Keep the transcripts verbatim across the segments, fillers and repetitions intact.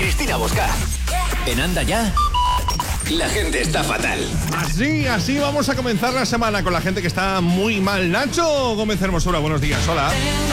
Cristina Bosca. En Anda Ya, la gente está fatal. Así, así vamos a comenzar la semana con la gente que está muy mal. Nacho Gómez Hermosura, buenos días, hola.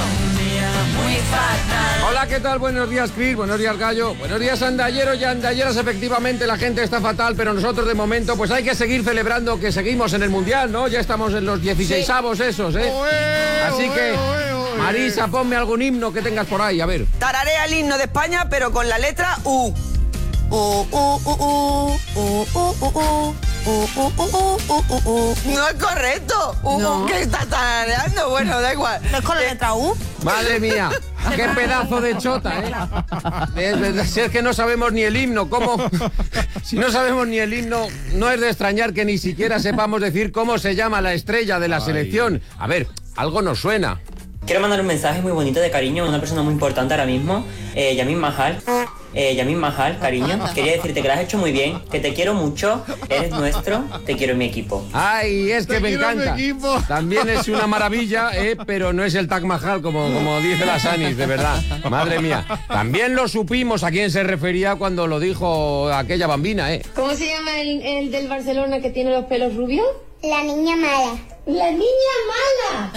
Muy fatal. Hola, ¿qué tal? Buenos días, Chris. Buenos días, Gallo. Buenos días, andalleros y andalleras. Efectivamente, la gente está fatal, pero nosotros de momento, pues hay que seguir celebrando que seguimos en el Mundial, ¿no? Ya estamos en los dieciseisavos esos, ¿eh? Oe, Así oe, que, oe, oe. Marisa, ponme algún himno que tengas por ahí, a ver. Tararea el himno de España, pero con la letra U. U, U, U, U, U, U, U, U, U, U, U, U, U. No es correcto. U, No. ¿Qué estás tarareando? Bueno, da igual. ¿No es con la letra U? Madre mía, qué pedazo de chota, ¿eh? Es verdad, si es que no sabemos ni el himno, ¿cómo? Si no sabemos ni el himno, no es de extrañar que ni siquiera sepamos decir cómo se llama la estrella de la selección. A ver, algo nos suena. Quiero mandar un mensaje muy bonito de cariño a una persona muy importante ahora mismo, eh, Yamin Mahal. Eh, Yamin Mahal, cariño, quería decirte que lo has hecho muy bien, que te quiero mucho, eres nuestro, te quiero en mi equipo. Ay, es que Te me quiero en mi encanta. equipo. También es una maravilla, ¿eh? Pero no es el Taj Mahal, como, como dice la Sanis, de verdad. Madre mía. También lo supimos a quién se refería cuando lo dijo aquella bambina, ¿eh? ¿Cómo se llama el, el del Barcelona que tiene los pelos rubios? La niña mala. ¡La niña mala!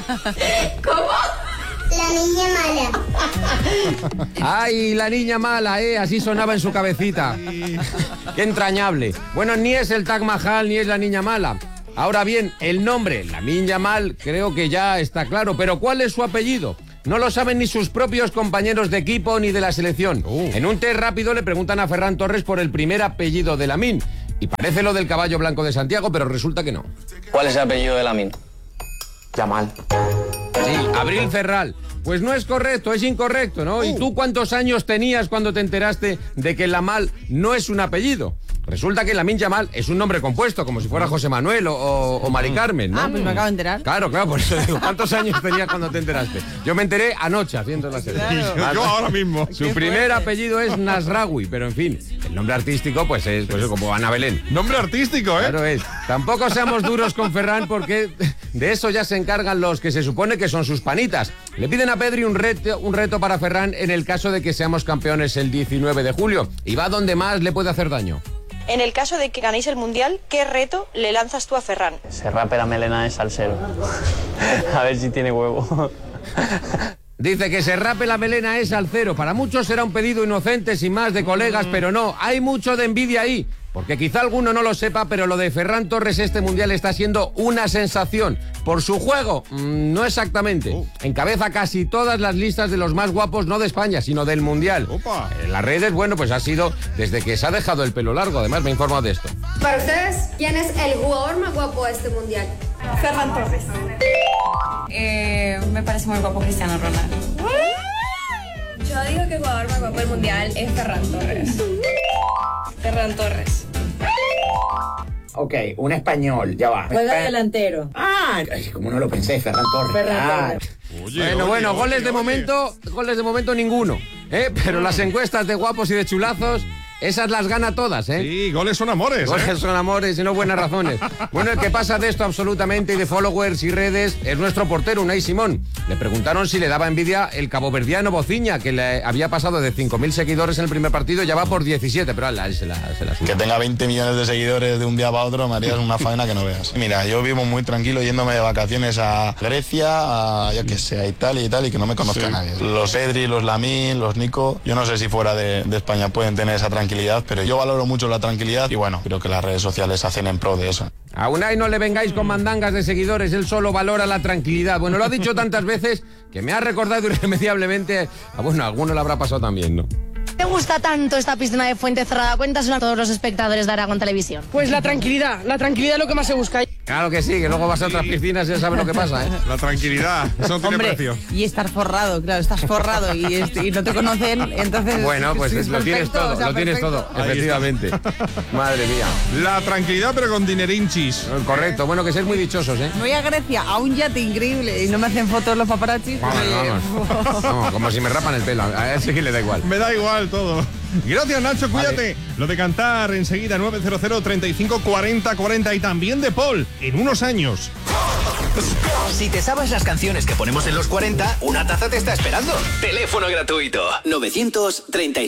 ¿Cómo? La niña mala. Ay, la niña mala, ¿eh? Así sonaba en su cabecita. Qué entrañable. Bueno, ni es el Taj Mahal ni es la niña mala. Ahora bien, el nombre, la niña mal, creo que ya está claro. Pero ¿cuál es su apellido? No lo saben ni sus propios compañeros de equipo ni de la selección. Uh. En un test rápido le preguntan a Ferran Torres por el primer apellido de Lamine. Y parece lo del caballo blanco de Santiago, pero resulta que no. ¿Cuál es el apellido de Lamine? Yamal. Sí, Abril Ferral. Pues no es correcto, es incorrecto, ¿no? ¿Y tú cuántos años tenías cuando te enteraste de que Lamal no es un apellido? Resulta que Lamine Yamal es un nombre compuesto, como si fuera José Manuel o, o, o Mari Carmen, ¿no? Ah, pues me acabo de enterar. Claro, claro, por eso digo, ¿cuántos años tenías cuando te enteraste? Yo me enteré anoche haciendo la serie. Yo, yo ahora mismo. Su primer apellido es Nasraoui, pero en fin, el nombre artístico pues es pues, como Ana Belén. Nombre artístico, ¿eh? Claro es. Tampoco seamos duros con Ferran porque de eso ya se encargan los que se supone que son sus panitas. Le piden a Pedri un reto, un reto para Ferran en el caso de que seamos campeones el diecinueve de julio. Y va donde más le puede hacer daño. En el caso de que ganéis el Mundial, ¿qué reto le lanzas tú a Ferran? Se rape la melena de salsero. A ver si tiene huevo. Dice que se rape la melena es al cero. Para muchos será un pedido inocente, sin más, de colegas, pero no, hay mucho de envidia ahí. Porque quizá alguno no lo sepa, pero lo de Ferran Torres este Mundial está siendo una sensación. Por su juego, mmm, no exactamente. Oh. Encabeza casi todas las listas de los más guapos, no de España, sino del Mundial. Opa. En las redes, bueno, pues ha sido desde que se ha dejado el pelo largo. Además, me he informado de esto. Para ustedes, ¿quién es el jugador más guapo de este mundial? Ferran Torres. Eh, me parece muy guapo Cristiano Ronaldo. Yo digo que el jugador más guapo del mundial es Ferran Torres. Ferran Torres. Ok, un español, ya va. Juega Espa- delantero. Ah, ay, como no lo pensé, Ferran Torres. Ferran Ah, Torres. Oye, Bueno, oye, bueno, oye, goles de oye. momento, goles de momento ninguno. ¿eh? Pero las encuestas de guapos y de chulazos, esas las gana todas, ¿eh? Sí, goles son amores, ¿eh? Goles son amores y no buenas razones. Bueno, el que pasa de esto absolutamente y de followers y redes es nuestro portero, Unai Simón. Le preguntaron si le daba envidia el caboverdiano Bociña, que le había pasado de cinco mil seguidores en el primer partido y ya va por diecisiete, pero ala, se la, se la sube. Que tenga veinte millones de seguidores de un día para otro, María, es una faena que no veas. Mira, yo vivo muy tranquilo yéndome de vacaciones a Grecia, a, yo que sé, a Italia y tal, y que no me conozca Sí. nadie. Los Edri, los Lamine, los Nico, yo no sé si fuera de, de España pueden tener esa tranquilidad, pero yo valoro mucho la tranquilidad y bueno, creo que las redes sociales hacen en pro de eso. A Unai no le vengáis con mandangas de seguidores, él solo valora la tranquilidad. Bueno, lo ha dicho tantas veces que me ha recordado irremediablemente, a, bueno, a alguno le habrá pasado también, ¿no? ¿Te gusta tanto esta piscina de Fuente Cerrada? Cuéntaselo a todos los espectadores de Aragón Televisión. Pues la tranquilidad, la tranquilidad es lo que más se busca. Claro que sí, que luego vas a otras piscinas y ya sabes lo que pasa, ¿eh? La tranquilidad, eso no tiene Hombre, precio. y estar forrado, claro, estás forrado y, este, y no te conocen, entonces... Bueno, pues sí, es lo tienes perfecto, todo, o sea, lo tienes perfecto. todo, efectivamente. Madre mía. La tranquilidad, pero con dinerinchis. Correcto, bueno, que ser muy dichosos, ¿eh? Me voy a Grecia a un yate increíble y no me hacen fotos los paparazzis. Vamos, vamos. Vamos, como si me rapan el pelo, a él sí que le da igual. Me da igual todo. Gracias, Nacho, cuídate. Vale. Lo de cantar enseguida, nueve cero cero, treinta y cinco, cuarenta, cuarenta. Y también de Paul, en unos años. Si te sabes las canciones que ponemos en los cuarenta, una taza te está esperando. Teléfono gratuito novecientos treinta y